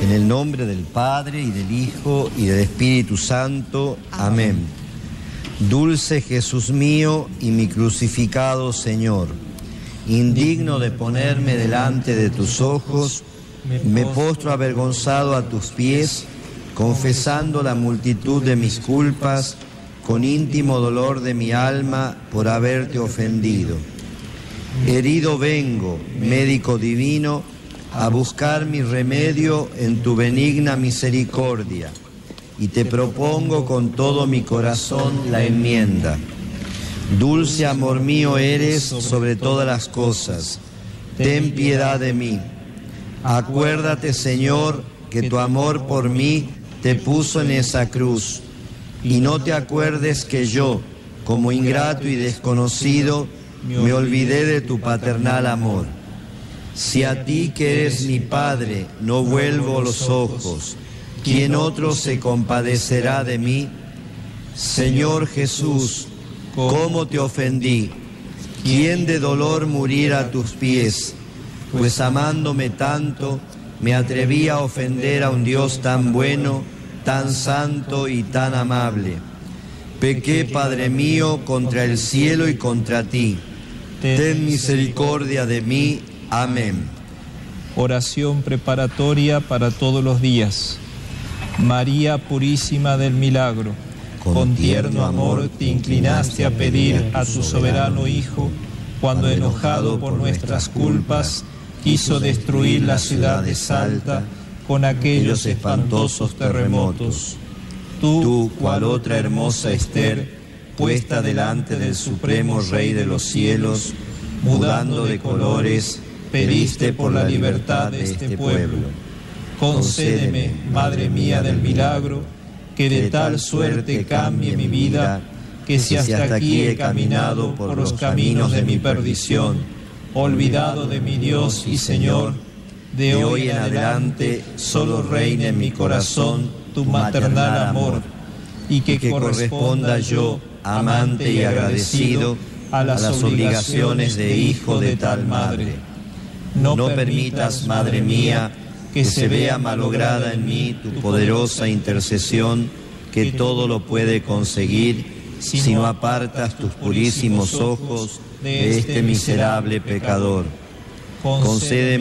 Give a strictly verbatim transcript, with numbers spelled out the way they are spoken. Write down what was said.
En el nombre del Padre, y del Hijo, y del Espíritu Santo. Amén. Dulce Jesús mío y mi crucificado Señor, indigno de ponerme delante de tus ojos, me postro avergonzado a tus pies, confesando la multitud de mis culpas, con íntimo dolor de mi alma por haberte ofendido. Herido vengo, médico divino, a buscar mi remedio en tu benigna misericordia, y te propongo con todo mi corazón la enmienda. Dulce amor mío eres sobre todas las cosas, ten piedad de mí. Acuérdate, Señor, que tu amor por mí te puso en esa cruz, y no te acuerdes que yo, como ingrato y desconocido, me olvidé de tu paternal amor. Si a ti que eres mi Padre no vuelvo los ojos, ¿quién otro se compadecerá de mí? Señor Jesús, ¿cómo te ofendí? ¿Quién de dolor muriera a tus pies? Pues amándome tanto, me atreví a ofender a un Dios tan bueno, tan santo y tan amable. Pequé, Padre mío, contra el cielo y contra ti. Ten misericordia de mí. Amén. Oración preparatoria para todos los días. María Purísima del Milagro, con tierno amor te inclinaste a pedir a tu soberano Hijo, cuando enojado por nuestras culpas, quiso destruir la ciudad de Salta con aquellos espantosos terremotos. Tú, cual otra hermosa Ester, puesta delante del supremo Rey de los cielos, mudando de colores, pediste por la libertad de este pueblo. Concédeme, Madre mía del milagro, que de tal suerte cambie mi vida, que si hasta aquí he caminado por los caminos de mi perdición, olvidado de mi Dios y Señor, de hoy en adelante solo reine en mi corazón tu maternal amor, y que corresponda yo, amante y agradecido, a las obligaciones de hijo de tal madre. No permitas, Madre mía, que se vea malograda en mí tu poderosa intercesión, que todo lo puede conseguir, si no apartas tus purísimos ojos de este miserable pecador. Concédeme